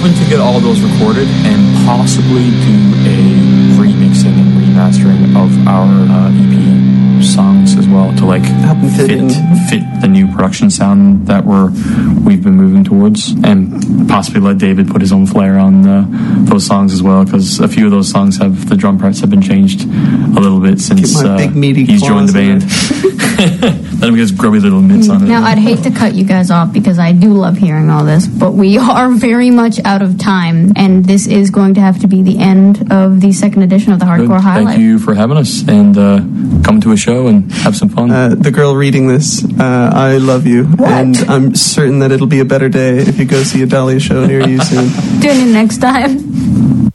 hoping to get all those recorded and possibly do a remixing and remastering of our EP songs as well to like fit the new production sound that we've been moving towards, and possibly let David put his own flair on those songs as well, because a few of those songs the drum parts have been changed a little bit since he's joined the band. Let him get his grubby little mitts on it. Now, I'd hate to cut you guys off because I do love hearing all this, but we are very much out of time, and this is going to have to be the end of the second edition of the Hardcore Highlight. Thank you for having us, and come to a show and have some fun. The girl reading this, I love you, and I'm certain that it'll be a better day if you go see a Dahlia show near you soon. Tune in next time.